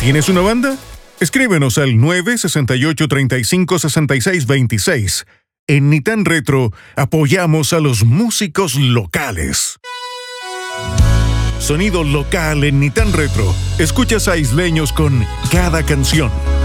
¿Tienes una banda? Escríbenos al 968-356626. En Nitán Retro apoyamos a los músicos locales. Sonido local en Nitán Retro. Escuchas a isleños con cada canción.